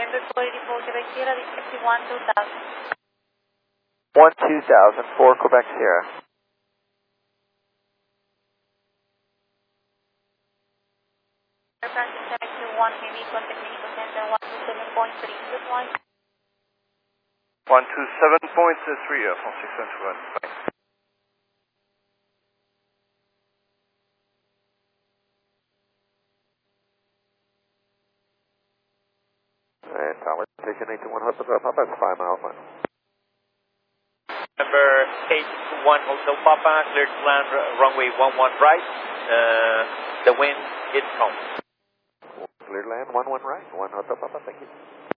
November 484, Quebec Sierra, descriptive 12000. 12000 for Quebec Sierra. Air France Director 1, maybe contact Medical Center 127.3, good one. 127.3, from 621. And Tower Station 821 Hotel Papa, that's 5 miles line. Number 821 Hotel Papa, cleared to land runway 11 right. The wind is calm. Clear to land 11 right, 1 Hotel Papa, thank you.